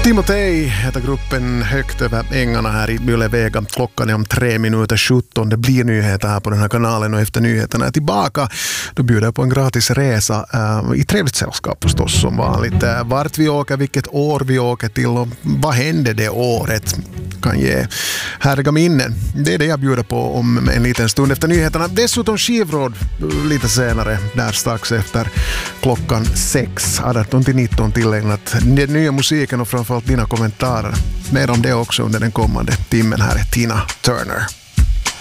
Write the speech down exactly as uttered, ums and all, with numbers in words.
Timotej heter gruppen högt över ängarna här i Yle-Vega. Klockan är om tre minuter sjutton. Det blir nyheter här på den här kanalen och efter nyheterna är tillbaka. Då bjuder jag på en gratis resa uh, i trevligt sällskap förstås som vanligt. Uh, vart vi åker, vilket år vi åker till och vad hände det året kan ge härliga minnen. Det är det jag bjuder på om en liten stund efter nyheterna. Dessutom skivråd lite senare, där strax efter klockan sex, arton till nitton tillägnat den nya musiken och framförallt dina kommentarer. Mer om det också under den kommande timmen. Här är Tina Turner.